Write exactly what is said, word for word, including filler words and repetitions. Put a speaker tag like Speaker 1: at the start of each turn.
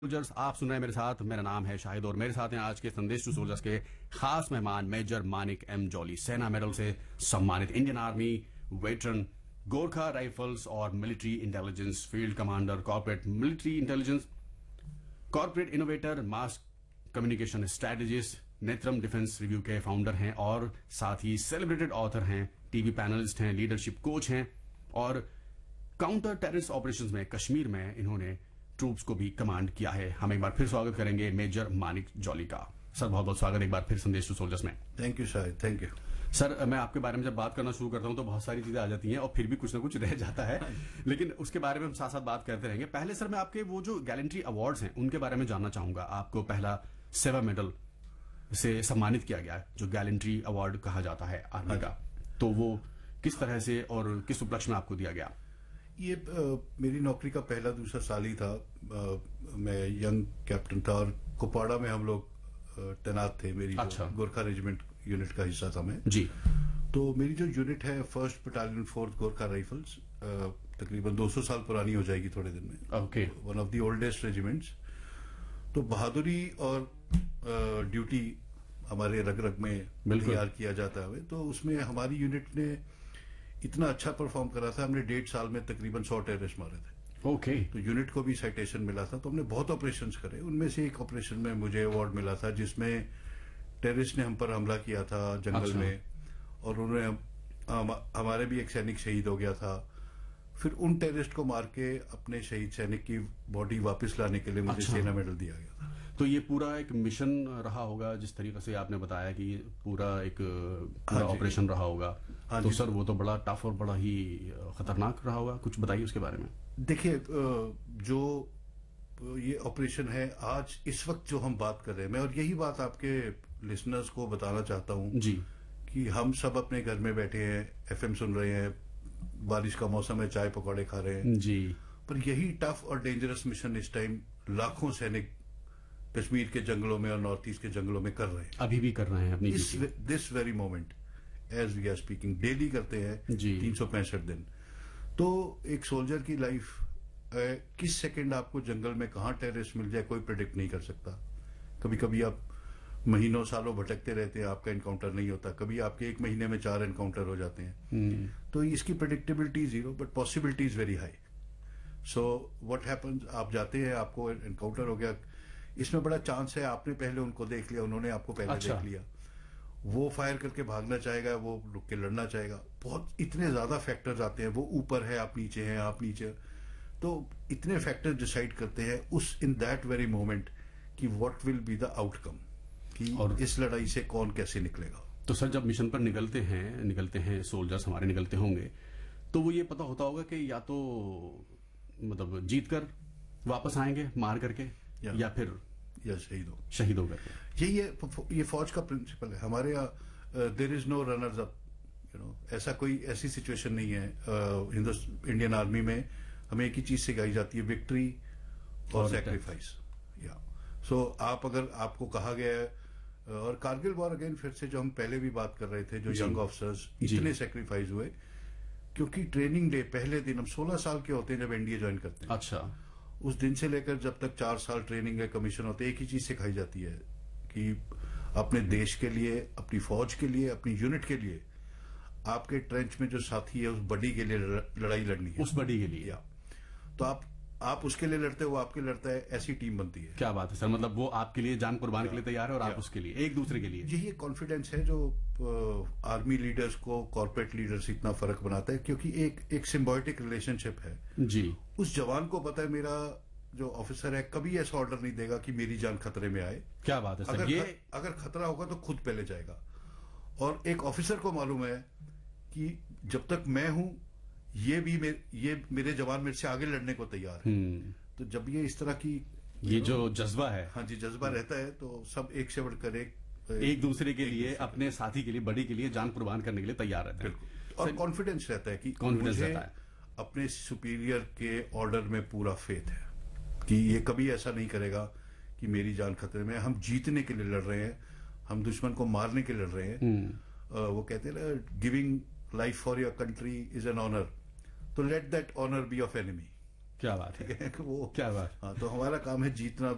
Speaker 1: Soldiers आप सुन रहे हैं मेरे साथ। मेरा नाम है शाहिद और मेरे साथ हैं आज के संदेश टू सोल्जर्स के खास मेहमान मेजर मानिक एम जॉली, सेना मेडल से सम्मानित Indian army veteran, Gorkha rifles और military intelligence field commander, corporate military intelligence, corporate innovator, mass communication strategist, नेत्रम defence review के फाउंडर हैं और साथ ही सेलिब्रेटेड ऑथर हैं, टीवी पैनलिस्ट हैं, लीडरशिप कोच हैं और काउंटर टेररिस्ट ऑपरेशंस में कश्मीर में इन्होंने ट्रूप्स को भी कमांड किया है। हम एक बार फिर स्वागत करेंगे मेजर मानिक जॉली का। सर बहुत बहुत स्वागत एक बार फिर संदेश टू सोल्जर्स में।
Speaker 2: Thank you Shahid, thank you
Speaker 1: sir. मैं आपके बारे में जब बात करना शुरू करता हूं तो बहुत सारी चीजें आ जाती हैं और फिर भी कुछ ना कुछ रह जाता है, लेकिन उसके बारे में हम साथ साथ बात करते रहेंगे। पहले सर मैं आपके वो जो गैलेंट्री अवार्ड्स हैं उनके बारे में जानना चाहूंगा। आपको पहला सेवा मेडल से सम्मानित किया गया, जो गैलेंट्री अवार्ड कहा जाता है आर्मी का, तो वो किस तरह से और किस उपलक्ष्य में आपको दिया गया?
Speaker 2: ये आ, मेरी नौकरी का पहला दूसरा साल ही था। आ, मैं यंग कैप्टन था और कुपवाड़ा में हम लोग तैनात थे। मेरी अच्छा। गोरखा रेजिमेंट यूनिट का हिस्सा था मैं जी। तो मेरी जो यूनिट है first battalion fourth Gorkha rifles, तकरीबन दो सौ साल पुरानी हो जाएगी थोड़े दिन में।
Speaker 1: Okay.
Speaker 2: One of the oldest regiments. तो बहादुरी और ड्यूटी हमारे रग रग में तैयार किया जाता है। तो उसमें हमारी यूनिट ने इतना अच्छा परफॉर्म करा था, हमने डेढ़ साल में तकरीबन सौ टेररिस्ट मारे थे।
Speaker 1: ओके।
Speaker 2: तो यूनिट को भी साइटेशन मिला था। तो हमने बहुत ऑपरेशंस करे, उनमें से एक ऑपरेशन में मुझे अवार्ड मिला था जिसमें टेररिस्ट ने हम पर हमला किया था जंगल अच्छा। में, और उन्होंने हम, हमारे भी एक सैनिक शहीद हो गया था। फिर उन टेररिस्ट को मार के अपने शहीद सैनिक की बॉडी वापस लाने के लिए मुझे अच्छा। सेना मेडल दिया गया था।
Speaker 1: तो ये पूरा एक मिशन रहा होगा, जिस तरीके से आपने बताया कि पूरा एक पूरा ऑपरेशन रहा होगा। हाँ तो सर वो तो बड़ा टफ और बड़ा ही खतरनाक रहा होगा, कुछ बताइए उसके बारे में।
Speaker 2: देखिए, जो ये ऑपरेशन है आज इस वक्त जो हम बात कर रहे हैं, मैं और यही बात आपके लिसनर्स को बताना चाहता हूं
Speaker 1: जी,
Speaker 2: कि हम सब अपने घर में बैठे हैं, एफएम सुन रहे हैं, बारिश का मौसम है, चाय पकौड़े खा रहे हैं
Speaker 1: जी, पर
Speaker 2: यही टफ और डेंजरस मिशन इस टाइम लाखों सैनिक कश्मीर के जंगलों में और नॉर्थ ईस्ट के जंगलों में कर रहे हैं,
Speaker 1: अभी भी कर रहे हैं अपनी
Speaker 2: इस this very moment as we are speaking. Daily करते हैं तीन सौ पैंसठ दिन। तो एक सोल्जर की लाइफ, किस सेकंड आपको जंगल में कहां टेररिस्ट मिल जाए कोई प्रेडिक्ट नहीं कर सकता। कभी कभी आप महीनों सालों भटकते रहते हैं, आपका एनकाउंटर नहीं होता। कभी आपके एक महीने में चार एनकाउंटर हो जाते हैं। तो इसकी predictability zero, but possibility is very high. So what happens, आप जाते हैं, आपको एनकाउंटर हो गया, इसमें बड़ा चांस है आपने पहले उनको देख लिया, उन्होंने आपको पहले अच्छा। देख लिया, वो फायर करके भागना चाहेगा, वो रुक के लड़ना चाहेगा। बहुत इतने ज्यादा फैक्टर्स आते हैं, वो ऊपर है, आप नीचे हैं, आप नीचे, तो इतने फैक्टर्स डिसाइड करते हैं उस इन दैट वेरी मोमेंट कि what will be the outcome, कि और इस लड़ाई से कौन कैसे निकलेगा।
Speaker 1: तो सर जब मिशन पर निकलते हैं निकलते हैं सोल्जर्स हमारे निकलते होंगे, तो वो ये पता होता होगा कि या तो मतलब जीत कर वापस आएंगे मार करके या, या फिर
Speaker 2: या शहीद हो
Speaker 1: शहीद हो गए।
Speaker 2: यही ये ये फौज का प्रिंसिपल है हमारे यहाँ। There is no runners up, you know, ऐसा कोई ऐसी सिचुएशन नहीं है। uh, इंडियन आर्मी में हमें एक ही चीज सिखाई जाती है, विक्ट्री और सैक्रिफाइस। या सो आप अगर आपको कहा गया है, और कारगिल वॉर अगेन फिर से जो हम पहले भी बात कर रहे थे, जो यंग ऑफिसर्स इतने सेक्रीफाइस हुए, क्योंकि ट्रेनिंग डे पहले दिन हम सोलह साल के होते हैं जब एनडीए ज्वाइन करते हैं।
Speaker 1: अच्छा।
Speaker 2: उस दिन से लेकर जब तक चार साल ट्रेनिंग है, कमीशन होते, एक ही चीज सिखाई जाती है कि अपने देश के लिए, अपनी फौज के लिए, अपनी यूनिट के लिए, आपके ट्रेंच में जो साथी है उस बडी के लिए लड़ाई लड़नी है,
Speaker 1: उस बडी के लिए।
Speaker 2: या तो आप आप उसके लिए लड़ते हो, वो आपके लड़ता है, ऐसी टीम बनती है।
Speaker 1: क्या बात है सर, मतलब वो आपके लिए जान कुर्बान के लिए तैयार है और आप उसके लिए, एक दूसरे के लिए।
Speaker 2: यही कॉन्फिडेंस है जो आर्मी लीडर्स को कॉर्पोरेट लीडर्स से इतना फर्क बनाता है, क्योंकि एक एक सिम्बायोटिक रिलेशनशिप है
Speaker 1: जी।
Speaker 2: उस जवान को पता है मेरा जो ऑफिसर है कभी ऐसा ऑर्डर नहीं देगा कि मेरी जान खतरे में आए।
Speaker 1: क्या बात है सर,
Speaker 2: अगर
Speaker 1: ये
Speaker 2: ख, अगर खतरा होगा तो खुद पहले जाएगा। और एक ऑफिसर को मालूम है कि जब तक मैं हूं ये भी मेरे, ये मेरे जवान मेरे से आगे लड़ने को तैयार है। तो जब ये इस तरह की
Speaker 1: ये जो जज्बा है,
Speaker 2: हाँ जी, जज्बा रहता है, तो सब एक से बढ़कर एक
Speaker 1: एक दूसरे के लिए, अपने साथी के लिए, बड़ी के लिए जान कुर्बान करने के लिए तैयार रहता है।
Speaker 2: और कॉन्फिडेंस रहता है कि
Speaker 1: कॉन्फिडेंस रहता है,
Speaker 2: अपने सुपीरियर के ऑर्डर में पूरा फेथ है कि ये कभी ऐसा नहीं करेगा कि मेरी जान खतरे में। हम जीतने के लिए लड़ रहे हैं, हम दुश्मन को मारने के लिए लड़ रहे हैं। वो कहते हैं ना, giving life for your country is an honour, तो let that honour B of enemy.
Speaker 1: क्या बात है,
Speaker 2: वो
Speaker 1: क्या बात।
Speaker 2: हाँ, तो हमारा काम है जीतना